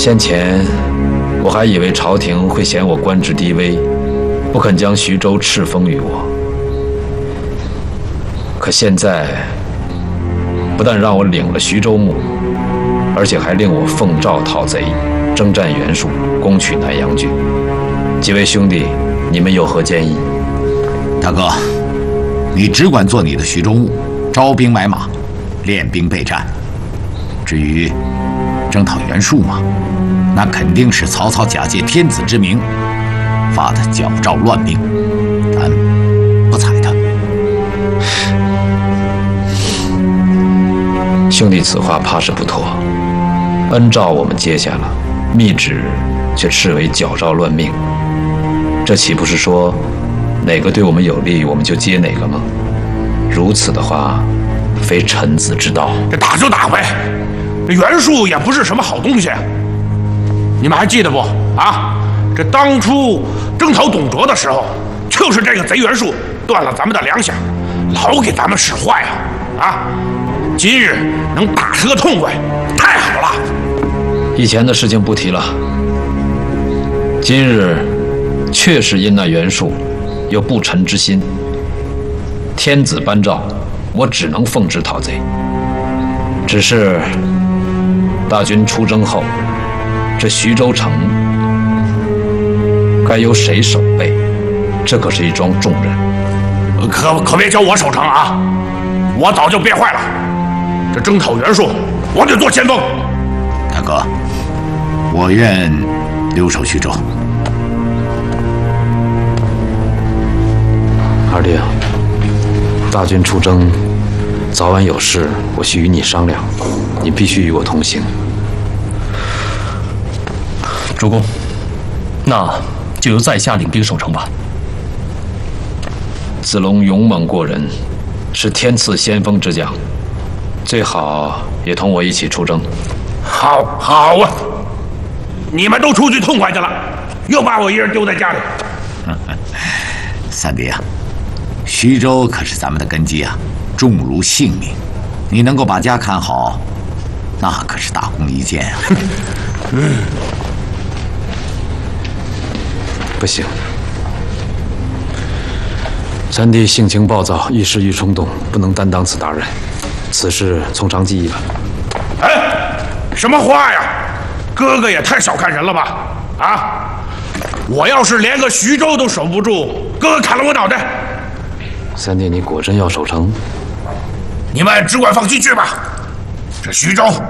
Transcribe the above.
先前我还以为朝廷会嫌我官职低微，不肯将徐州敕封于我。可现在，不但让我领了徐州牧，而且还令我奉诏讨贼，征战袁术，攻取南阳郡。几位兄弟，你们有何建议？ 大哥，你只管做你的徐州牧，招兵买马，练兵备战。至于征讨袁术嘛，那肯定是曹操假借天子之名发的矫诏乱命，咱不睬他。 兄弟此话怕是不妥，恩诏我们接下了，密旨却斥为矫诏乱命，这岂不是说哪个对我们有利，我们就接哪个吗？如此的话，非臣子之道。 这打就打呗，这袁术也不是什么好东西，你们还记得不？啊，这当初征讨董卓的时候，就是这个贼袁术断了咱们的粮饷，老给咱们使坏啊！今日能大吃个痛快，太好了。 以前的事情不提了，今日确实因那袁术有不臣之心，天子颁诏，我只能奉旨讨贼。只是大军出征后，这徐州城该由谁守备？这可是一桩重任。 可别叫我守城啊！我早就憋坏了。这征讨袁术，我得做先锋。 大哥，我愿留守徐州。 二弟啊，大军出征，早晚有事，我需与你商量，你必须与我同行。 主公，那就由在下领兵守城吧。 子龙勇猛过人，是天赐先锋之将，最好也同我一起出征。 好啊，你们都出去痛快去了，又把我一人丢在家里。 三弟啊，徐州可是咱们的根基啊，重如性命。你能够把家看好，那可是大功一件啊。 不行，三弟性情暴躁，一时一冲动，不能担当此大任。此事从长计议吧。 哎，什么话呀？哥哥也太小看人了吧！啊，我要是连个徐州都守不住，哥哥砍了我脑袋。 三弟，你果真要守城？ 你们只管放心去吧。这徐州